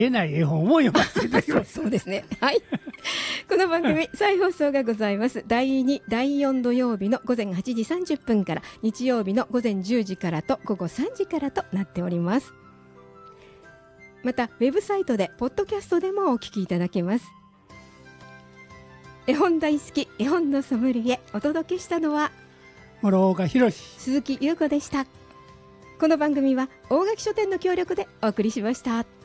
えない絵本を読ませていただきます。 そうですね。はい。この番組再放送がございます。第2、第4土曜日の午前8時30分から、日曜日の午前10時からと午後3時からとなっております。またウェブサイトでポッドキャストでもお聞きいただけます。絵本大好き絵本のソムリエ、お届けしたのは諸岡博、 鈴木優子でした。この番組は大垣書店の協力でお送りしました。